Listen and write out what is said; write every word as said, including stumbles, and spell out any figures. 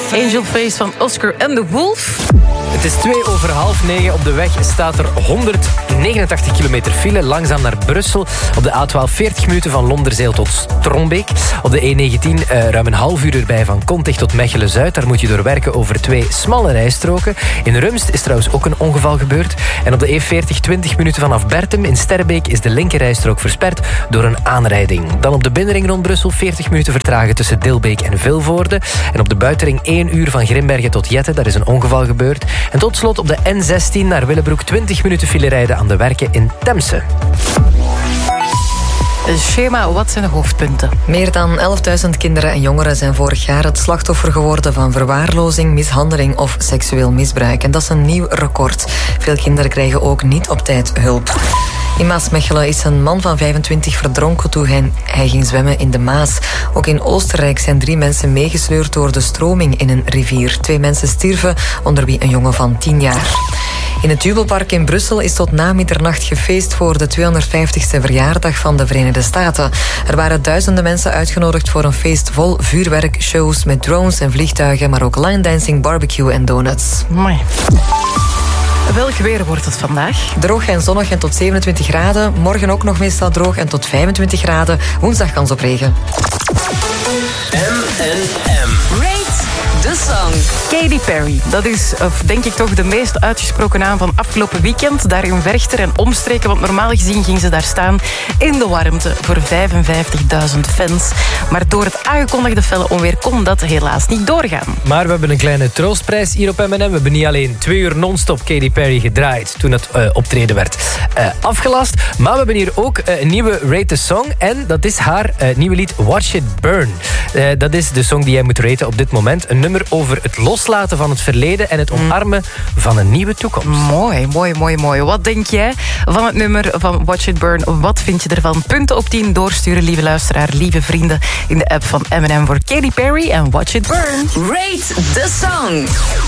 Angel Face van Oscar and the Wolf. Het is twee over half negen. Op de weg staat er honderdnegenentachtig kilometer file. Langzaam naar Brussel. Op de A twaalf veertig minuten van Londerzeel tot Strombeek. Op de E negentien uh, ruim een half uur erbij van Kontig tot Mechelen-Zuid. Daar moet je doorwerken over twee smalle rijstroken. In Rumst is trouwens ook een ongeval gebeurd. En op de E veertig twintig minuten vanaf Bertem in Sterrebeek is de linkerrijstrook versperd door een aanrijding. Dan op de binnenring rond Brussel veertig minuten vertragen tussen Dilbeek en Vilvoorde. En op de buitenring één uur van Grimbergen tot Jette. Daar is een ongeval gebeurd. En tot slot op de N zestien naar Willebroek twintig minuten file rijden aan de Werken in Temse. Schema, wat zijn de hoofdpunten? Meer dan elfduizend kinderen en jongeren zijn vorig jaar het slachtoffer geworden van verwaarlozing, mishandeling of seksueel misbruik. En dat is een nieuw record. Veel kinderen krijgen ook niet op tijd hulp. In Maasmechelen is een man van vijfentwintig verdronken toen hij, hij ging zwemmen in de Maas. Ook in Oostenrijk zijn drie mensen meegesleurd door de stroming in een rivier. Twee mensen stierven, onder wie een jongen van tien jaar. In het Jubelpark in Brussel is tot na middernacht gefeest voor de tweehonderdvijftigste verjaardag van de Verenigde Staten. Er waren duizenden mensen uitgenodigd voor een feest vol vuurwerk, shows met drones en vliegtuigen, maar ook line dancing, barbecue en donuts. Mooi. Welk weer wordt het vandaag? Droog en zonnig en tot zevenentwintig graden. Morgen ook nog meestal droog en tot vijfentwintig graden. Woensdag kans op regen. M en M. Rate the song. Katy Perry. Dat is, of denk ik toch, de meest uitgesproken naam van afgelopen weekend. Daar in Werchter en omstreken, want normaal gezien ging ze daar staan in de warmte voor vijfenvijftigduizend fans. Maar door het aangekondigde felle onweer kon dat helaas niet doorgaan. Maar we hebben een kleine troostprijs hier op M en M. We hebben niet alleen twee uur non-stop Katy Perry gedraaid toen het uh, optreden werd uh, afgelast. Maar we hebben hier ook uh, een nieuwe Rate the Song. En dat is haar uh, nieuwe lied Watch It Burn. Uh, dat is de song die jij moet raten op dit moment. Een nummer over het loslaten van het verleden en het omarmen van een nieuwe toekomst. Mooi, mooi, mooi, mooi. Wat denk jij van het nummer van Watch It Burn? Wat vind je ervan? Punten op tien doorsturen, lieve luisteraar, lieve vrienden, in de app van M en M voor Katy Perry en Watch It Burn. Rate the song.